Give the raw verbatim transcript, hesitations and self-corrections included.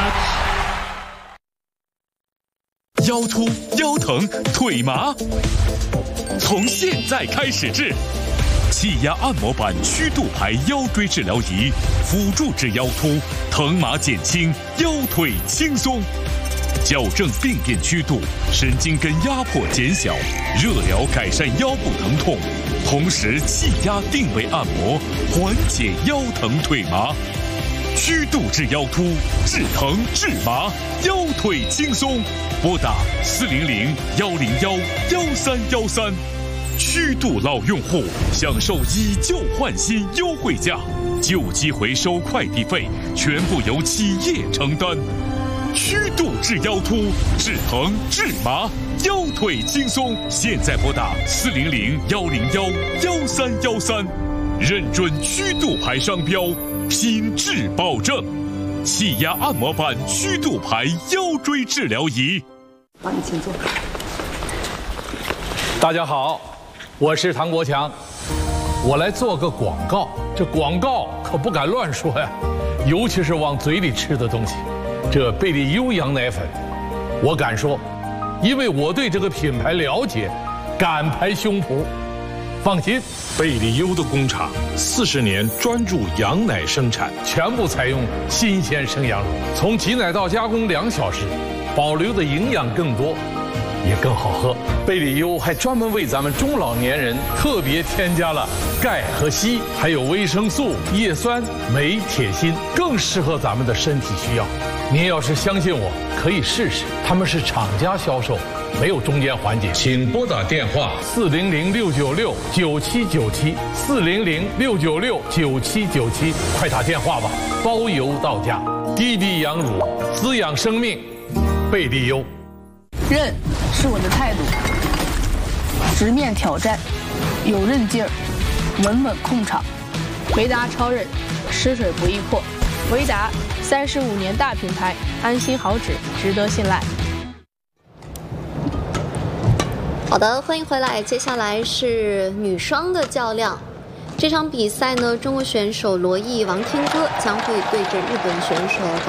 腰突、腰疼、腿麻，从现在开始治。气压按摩板曲度牌腰椎治疗仪，辅助治腰突，疼麻减轻，腰腿轻松，矫正病变曲度，神经根压迫减小，热疗改善腰部疼痛，同时气压定位按摩，缓解腰疼腿麻。曲度治腰突，治疼治麻，腰腿轻松。拨打四零零幺零幺幺三幺三。曲度老用户享受以旧换新优惠价，旧机回收快递费全部由企业承担。曲度治腰突，治疼治麻，腰腿轻松。现在拨打四零零幺零幺幺三幺三，认准曲度牌商标，品质保证。气压按摩板曲度牌腰椎治疗仪。 好，你请坐。 大家好，我是唐国强，我来做个广告。这广告可不敢乱说呀，尤其是往嘴里吃的东西。这贝利优羊奶粉，我敢说，因为我对这个品牌了解，敢拍胸脯。放心， 贝利优的工厂四十年专注羊奶生产， 全部采用新鲜生羊乳，从挤奶到加工两小时，保留的营养更多，也更好喝。贝利优还专门为咱们中老年人特别添加了钙和硒，还有维生素、叶酸、镁、铁、锌，更适合咱们的身体需要。您要是相信我，可以试试。他们是厂家销售，没有中间环节。 请拨打电话四零零六九六九七九七四零零六九六九七九七，快打电话吧，包邮到家。滴滴羊乳，滋养生命，贝利优。 韧是我的态度，直面挑战，有韧劲儿，稳稳控场。维达超韧，吃水不易破。维达三十五年大品牌，安心好纸，值得信赖。 好的，欢迎回来。接下来是女双的较量，这场比赛呢，中国选手罗毅、王天歌将会对阵日本选手。